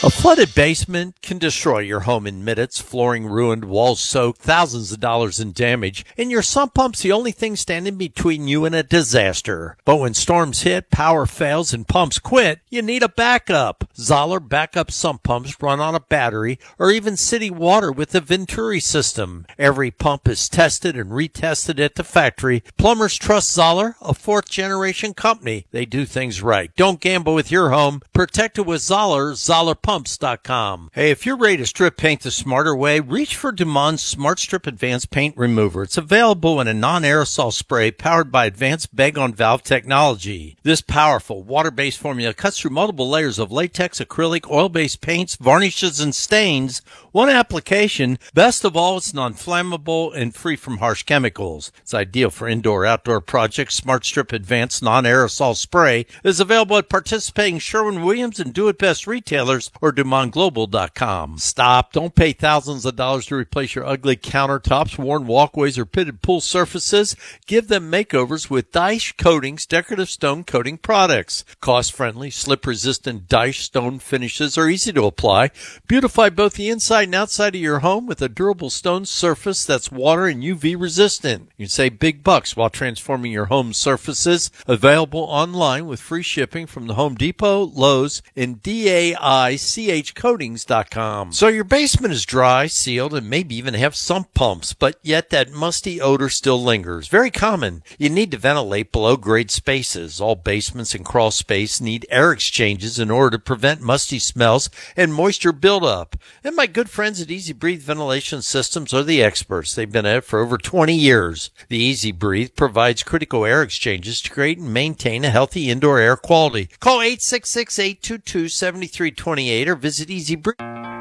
A flooded basement can destroy your home in minutes, flooring ruined, walls soaked, thousands of dollars in damage, and your sump pump's the only thing standing between you and a disaster. But when storms hit, power fails, and pumps quit, you need a backup. Zoller backup sump pumps run on a battery or even city water with the Venturi system. Every pump is tested and retested at the factory. Plumbers trust Zoller, a fourth-generation company. They do things right. Don't gamble with your home. Protect it with Zoller, ZollerPumps.com. Hey, if you're ready to strip paint the smarter way, reach for Dumont Smart Strip Advanced Paint Remover. It's available in a non-aerosol spray powered by advanced bag-on-valve technology. This powerful water-based formula cuts through multiple layers of latex, acrylic, oil-based paints, varnishes, and stains. One application. Best of all, it's non-flammable and free from harsh chemicals. It's ideal for indoor-outdoor projects. Smart Strip Advanced Non-Aerosol Spray is available at participating Sherwin-Williams and Do-It-Best retailers or DumontGlobal.com. Stop. Don't pay thousands of dollars to replace your ugly countertops, worn walkways, or pitted pool surfaces. Give them makeovers with Daesh Coatings decorative stone coating products. Cost-friendly, slip-resistant Daesh stone finishes are easy to apply. Beautify both the inside and outside of your home with a durable stone surface that's water and UV resistant. You can save big bucks while transforming your home surfaces. Available online with free shipping from the Home Depot, Lowe's, and DAICHcoatings.com. So your basement is dry, sealed, and maybe even have sump pumps, but yet that musty odor still lingers. Very common. You need to ventilate below-grade spaces. All basements and crawl space need air exchanges in order to prevent musty smells and moisture buildup. And my good friends at Easy Breathe Ventilation Systems are the experts. They've been at it for over 20 years. The Easy Breathe provides critical air exchanges to create and maintain a healthy indoor air quality. Call 866-822-7328 or visit Easy Breathe.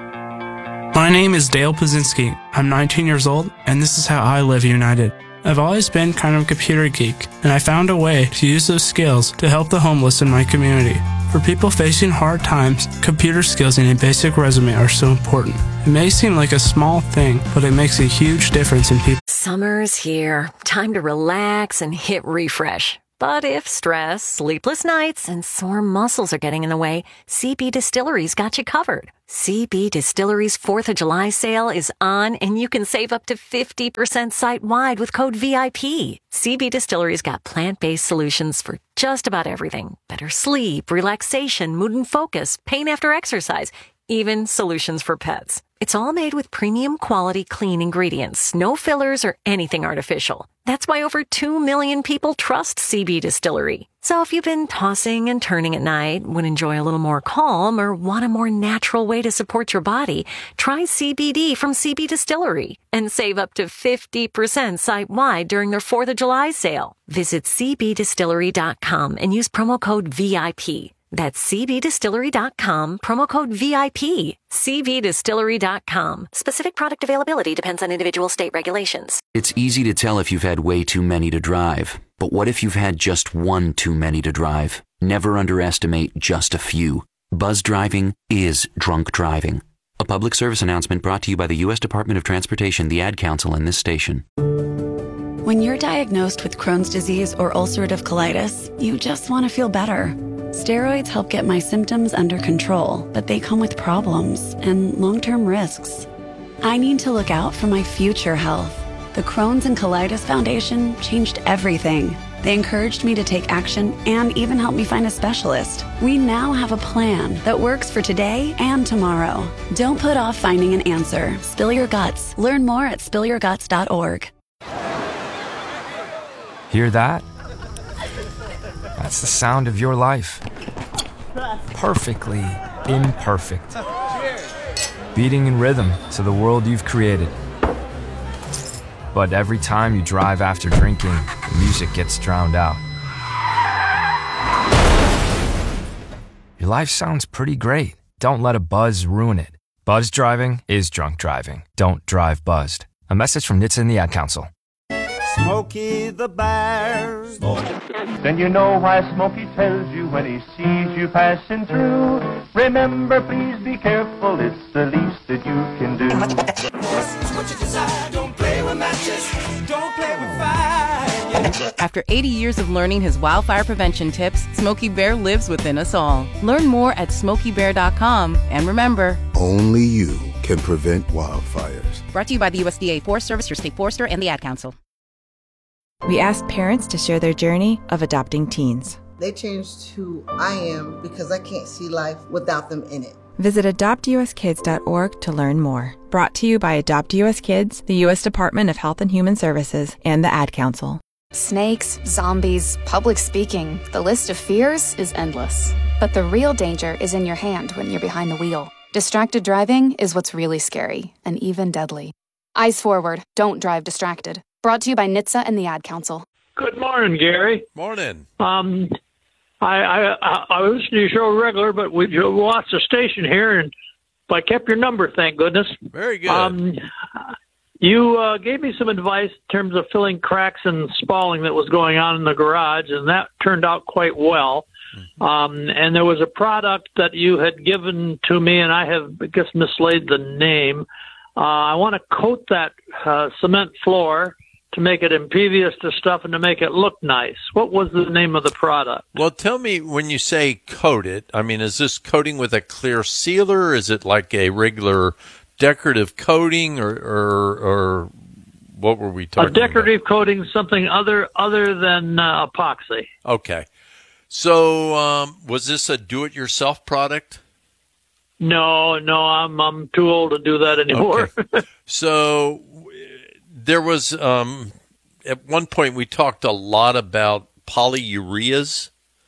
My name is Dale Pazinski. I'm 19 years old, and this is how I live united. I've always been kind of a computer geek, and I found a way to use those skills to help the homeless in my community. For people facing hard times, computer skills and a basic resume are so important. It may seem like a small thing, but it makes a huge difference in people. Summer's here. Time to relax and hit refresh. But if stress, sleepless nights, and sore muscles are getting in the way, CB Distillery's got you covered. CB Distillery's 4th of July sale is on, and you can save up to 50% site-wide with code VIP. CB Distillery's got plant-based solutions for just about everything. Better sleep, relaxation, mood and focus, pain after exercise, even solutions for pets. It's all made with premium quality clean ingredients, no fillers or anything artificial. That's why over 2 million people trust CB Distillery. So if you've been tossing and turning at night, would enjoy a little more calm, or want a more natural way to support your body, try CBD from CB Distillery and save up to 50% site-wide during their 4th of July sale. Visit cbdistillery.com and use promo code VIP. That's cbdistillery.com, promo code VIP. cbdistillery.com. Specific product availability depends on individual state regulations. It's easy to tell if you've had way too many to drive. But what if you've had just one too many to drive? Never underestimate just a few. Buzz driving is drunk driving. A public service announcement brought to you by the U.S. Department of Transportation, the Ad Council, and this station. When you're diagnosed with Crohn's disease or ulcerative colitis, you just want to feel better. Steroids help get my symptoms under control, but they come with problems and long-term risks. I need to look out for my future health. The Crohn's and Colitis Foundation changed everything. They encouraged me to take action and even helped me find a specialist. We now have a plan that works for today and tomorrow. Don't put off finding an answer. Spill your guts. Learn more at spillyourguts.org. Hear that? That's the sound of your life. Perfectly imperfect. Beating in rhythm to the world you've created. But every time you drive after drinking, the music gets drowned out. Your life sounds pretty great. Don't let a buzz ruin it. Buzz driving is drunk driving. Don't drive buzzed. A message from NHTSA and the Ad Council. Smokey the Bear. Then you know why Smokey tells you when he sees you passing through. Remember, please be careful, it's the least that you can do. What you desire, don't play with matches, don't play with fire. After 80 years of learning his wildfire prevention tips, Smokey Bear lives within us all. Learn more at SmokeyBear.com. And remember, only you can prevent wildfires. Brought to you by the USDA Forest Service, your state forester, and the Ad Council. We asked parents to share their journey of adopting teens. They changed who I am because I can't see life without them in it. Visit AdoptUSKids.org to learn more. Brought to you by Adopt US Kids, the U.S. Department of Health and Human Services, and the Ad Council. Snakes, zombies, public speaking. The list of fears is endless. But the real danger is in your hand when you're behind the wheel. Distracted driving is what's really scary and even deadly. Eyes forward. Don't drive distracted. Brought to you by NHTSA and the Ad Council. Good morning, Gary. Morning. I listen to your show regular, but we lost the station here, and I kept your number, thank goodness. Very good. You gave me some advice in terms of filling cracks and spalling that was going on in the garage, and that turned out quite well. And there was a product that you had given to me, and I have, I guess, mislaid the name. I want to coat that cement floor to make it impervious to stuff and to make it look nice. What was the name of the product? Well, tell me, when you say coat it, I mean, is this coating with a clear sealer? Is it like a regular decorative coating, or what were we talking about? A decorative coating, something other than epoxy. Okay. So was this a do-it-yourself product? No, I'm too old to do that anymore. Okay. So there was, at one point we talked a lot about polyureas,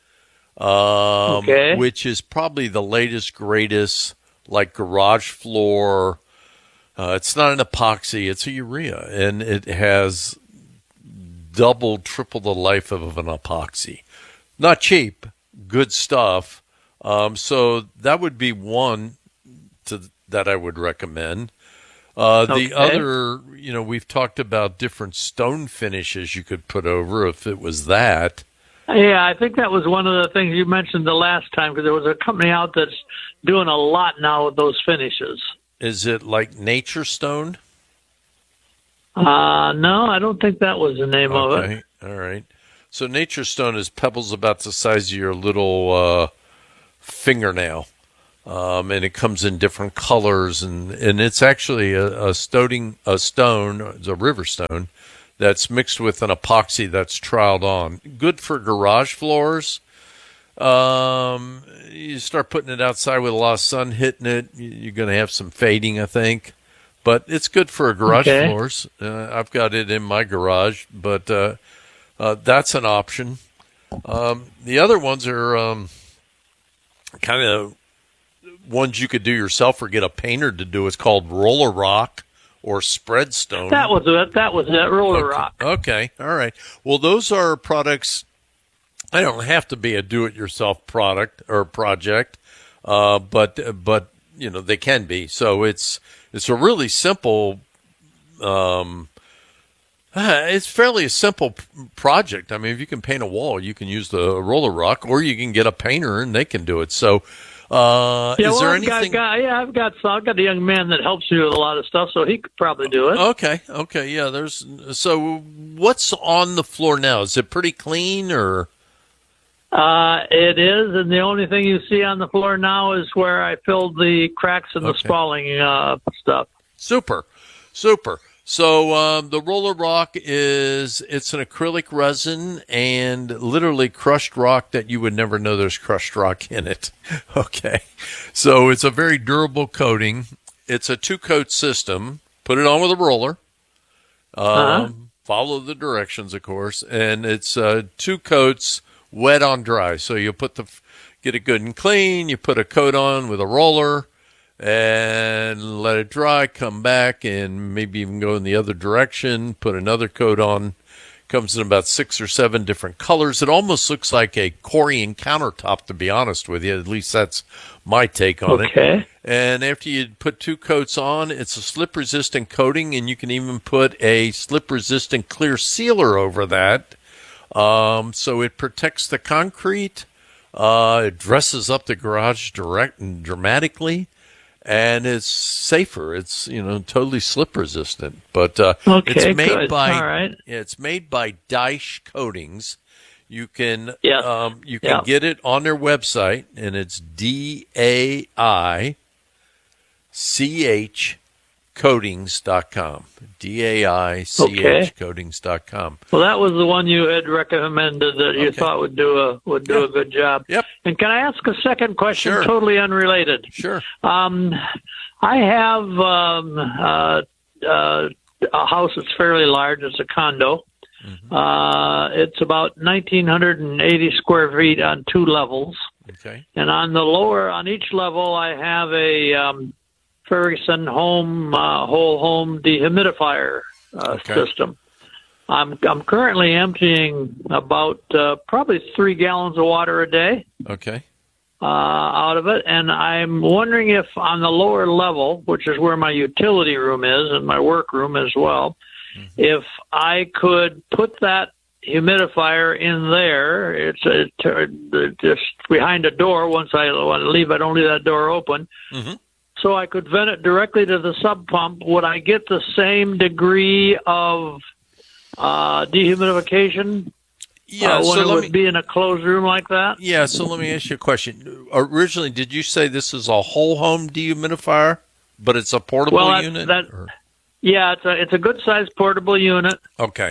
which is probably the latest, greatest, like garage floor. It's not an epoxy, it's a urea, and it has double, triple the life of an epoxy. Not cheap, good stuff. So that would be one that I would recommend. The other, we've talked about different stone finishes you could put over if it was that. Yeah, I think that was one of the things you mentioned the last time, because there was a company out that's doing a lot now with those finishes. Is it like Nature Stone? No, I don't think that was the name of it. All right. So Nature Stone is pebbles about the size of your little fingernail, and it comes in different colors, and it's actually a stone, it's a river stone, that's mixed with an epoxy that's troweled on. Good for garage floors. You start putting it outside with a lot of sun hitting it, you're going to have some fading, I think. But it's good for garage floors. I've got it in my garage, but that's an option. The other ones are kind of ones you could do yourself or get a painter to do. It's called Roller Rock or Spread Stone. That was it, Roller Rock. Okay, all right. Well, those are products. I don't have to be a do-it-yourself product or project, but they can be. So it's a really simple. It's fairly a simple project. I mean, if you can paint a wall, you can use the Roller Rock, or you can get a painter and they can do it. So, is there anything? I've got a young man that helps me with a lot of stuff, so he could probably do it. Okay, yeah. So what's on the floor now? Is it pretty clean, or? It is, and the only thing you see on the floor now is where I filled the cracks in the spalling stuff. Super. So the Roller Rock it's an acrylic resin and literally crushed rock that you would never know there's crushed rock in it. Okay. So it's a very durable coating. It's a 2-coat system. Put it on with a roller. Follow the directions, of course. And it's 2 coats, wet on dry. So you get it good and clean. You put a coat on with a roller and let it dry, come back, and maybe even go in the other direction, put another coat on. Comes in about 6 or 7 different colors. It almost looks like a Corian countertop, to be honest with you. At least that's my take on it. And after you put 2 coats on, it's a slip-resistant coating, and you can even put a slip-resistant clear sealer over that. So it protects the concrete. It dresses up the garage dramatically. and it's safer. It's totally slip resistant. But okay, it's made good. by All right. it's made by Daish Coatings. You can Yes. get it on their website, and it's DAICH coatings.com. DAICH coatings.com. Well, that was the one you had recommended that you thought would do a good job. Yep. And can I ask a second question, Sure. totally unrelated? Sure. I have a house that's fairly large. It's a condo. Mm-hmm. It's about 1,980 square feet on 2 levels. Okay. And on each level, I have a Ferguson whole home dehumidifier system. I'm currently emptying about probably 3 gallons of water a day. Okay. Out of it, and I'm wondering if on the lower level, which is where my utility room is and my work room as well, if I could put that humidifier in there. It's just behind a door. Once I want to leave, I don't leave that door open. Mm-hmm. So I could vent it directly to the sub pump. Would I get the same degree of dehumidification? Yeah, when it would be in a closed room like that? Yeah, so let me ask you a question. Originally, did you say this is a whole home dehumidifier, but it's a portable unit? Yeah, it's a good sized portable unit. Okay.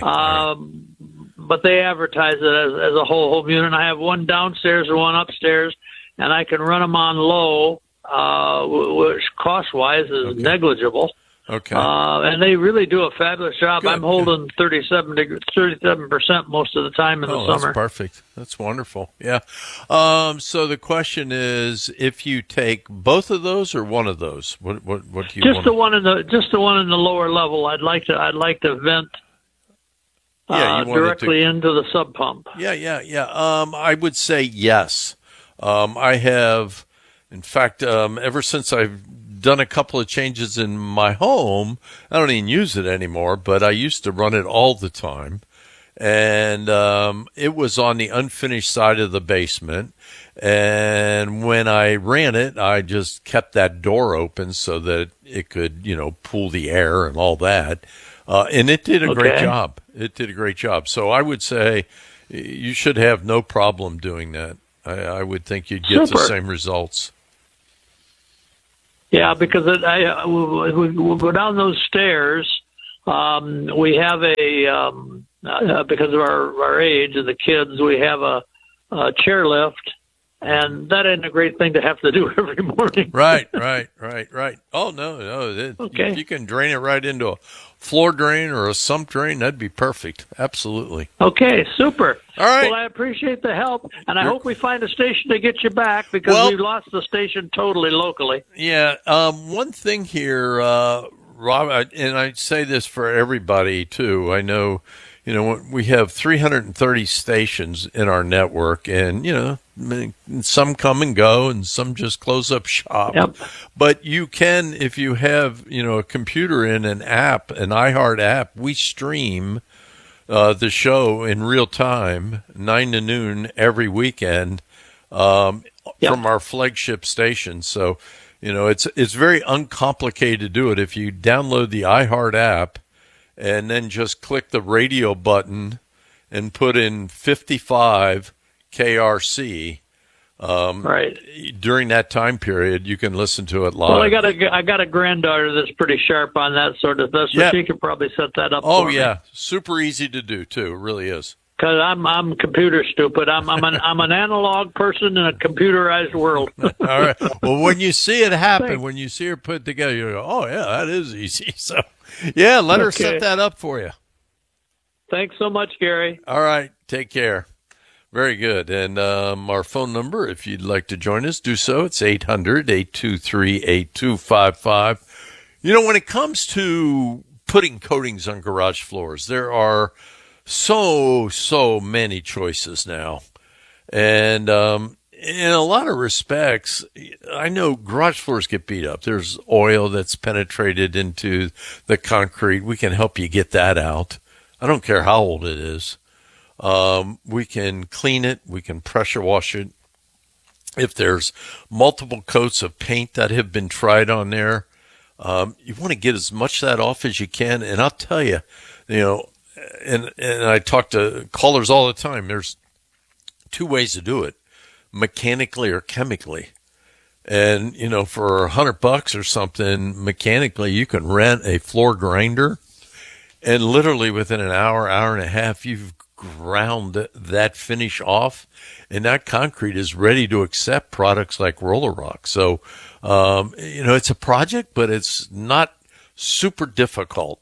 But they advertise it as a whole home unit. I have one downstairs and one upstairs, and I can run them on low, which cost wise is negligible. Okay. And they really do a fabulous job. Good, I'm holding 37% most of the time in the summer. That's perfect. That's wonderful. Yeah. So the question is, if you take both of those or one of those, what do you want? Just the one in the lower level. I'd like to vent directly into the sub pump. Yeah. I would say yes. I have, in fact, ever since I've done a couple of changes in my home, I don't even use it anymore, but I used to run it all the time. And it was on the unfinished side of the basement. And when I ran it, I just kept that door open so that it could, pool the air and all that. And it did a great job. It did a great job. So I would say you should have no problem doing that. I would think you'd get the same results. Yeah, because we go down those stairs. We have because of our age and the kids, we have a chairlift, and that ain't a great thing to have to do every morning. Right. Oh, no. If you can drain it right into a floor drain or a sump drain, that'd be perfect. Absolutely. Okay, super. All right. Well, I appreciate the help, and I hope we find a station to get you back because we've lost the station totally locally. Yeah. One thing here, Rob, and I say this for everybody, too. I know, we have 330 stations in our network, and, some come and go and some just close up shop. Yep. But you can, if you have, a computer in an app, an iHeart app, we stream the show in real time, 9 to noon every weekend from our flagship station. So, it's very uncomplicated to do it. If you download the iHeart app and then just click the radio button and put in 55 KRC, during that time period, you can listen to it live. Well, I got a granddaughter that's pretty sharp on that sort of stuff, so she could probably set that up. Oh, for me. Super easy to do too. It really is. Because I'm computer stupid. I'm an analog person in a computerized world. All right. Well, when you see it happen, when you see her put together, you go, "Oh yeah, that is easy." So, let her set that up for you. Thanks so much, Gary. All right. Take care. Very good. And our phone number, if you'd like to join us, do so. It's 800-823-8255. When it comes to putting coatings on garage floors, there are so many choices now. And in a lot of respects, I know garage floors get beat up. There's oil that's penetrated into the concrete. We can help you get that out. I don't care how old it is. We can clean it. We can pressure wash it. if there's multiple coats of paint that have been tried on there, you want to get as much of that off as you can. And I'll tell you, and I talk to callers all the time, there's two ways to do it, mechanically or chemically. And, for $100 or something, mechanically, you can rent a floor grinder, and literally within an hour, hour and a half, you've ground that finish off, and that concrete is ready to accept products like Roller Rock. So, it's a project, but it's not super difficult.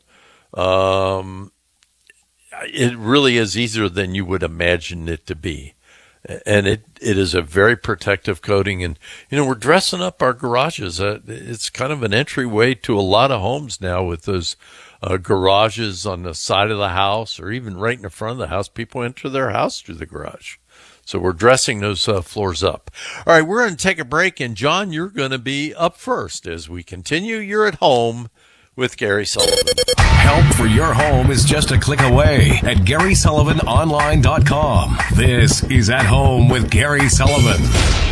It really is easier than you would imagine it to be. And it is a very protective coating. And, we're dressing up our garages. It's kind of an entryway to a lot of homes now with those garages on the side of the house or even right in the front of the house. People enter their house through the garage. So we're dressing those floors up. All right, we're going to take a break. And, John, you're going to be up first as we continue. You're at home with Gary Sullivan. Help for your home is just a click away at GarySullivanOnline.com. This is At Home with Gary Sullivan.